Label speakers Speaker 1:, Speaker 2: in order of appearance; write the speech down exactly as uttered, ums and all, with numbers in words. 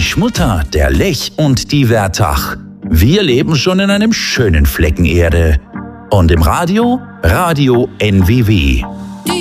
Speaker 1: Schmutter, der Lech und die Wertach. Wir leben schon in einem schönen Flecken Erde. Und im Radio? Radio N W W.